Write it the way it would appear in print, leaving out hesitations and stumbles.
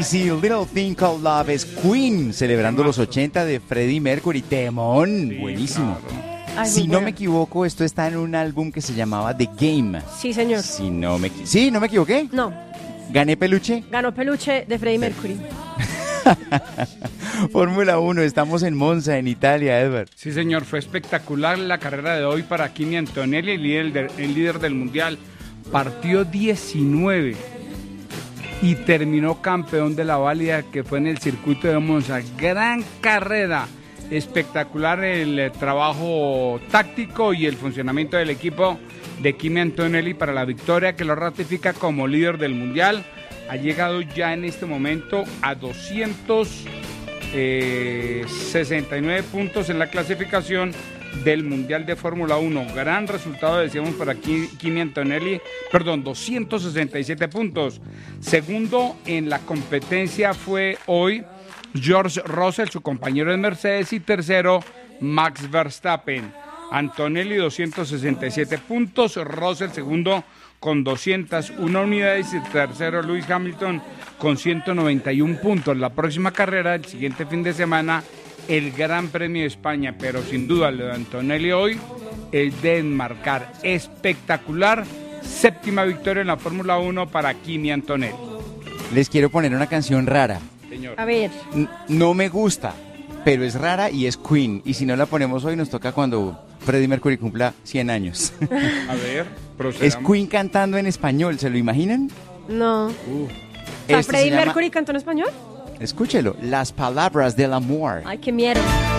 Sí, Little Thing Called Love es Queen, celebrando los 80 de Freddie Mercury. Temón, Sí, buenísimo. claro. Ay, Si muy no buena. me equivoco, esto está en un álbum que se llamaba The Game. Sí, señor. Sí, no me equivoqué. No, ¿Gané peluche? ganó peluche de Freddie Mercury. Fórmula 1, estamos en Monza, en Italia, Edward. Sí, señor, fue espectacular la carrera de hoy para Kimi Antonelli, el líder del mundial. Partió 19 y terminó campeón de la válida que fue en el circuito de Monza. Gran carrera, espectacular el trabajo táctico y el funcionamiento del equipo de Kimi Antonelli para la victoria que lo ratifica como líder del mundial. Ha llegado ya en este momento a 269 puntos en la clasificación del Mundial de Fórmula 1. Gran resultado, decíamos, para Kimi Antonelli, 267 puntos. Segundo en la competencia fue hoy George Russell, su compañero de Mercedes, y tercero Max Verstappen. Antonelli 267 puntos, Russell segundo con 201 unidades y tercero Lewis Hamilton con 191 puntos. La próxima carrera, el siguiente fin de semana, el Gran Premio de España, pero sin duda lo de Antonelli hoy es de enmarcar. Espectacular, séptima victoria en la Fórmula 1 para Kimi Antonelli. Les quiero poner una canción rara. Señor. A ver, No me gusta, pero es rara y es Queen. Y si no la ponemos hoy, nos toca cuando Freddie Mercury cumpla 100 años. A ver, Es procedamos. Queen cantando en español, ¿se lo imaginan? no. Uh, ¿Está Esto se Freddie llama- Mercury cantó en español? Escúchelo, Las palabras del amor. Ay, qué miedo.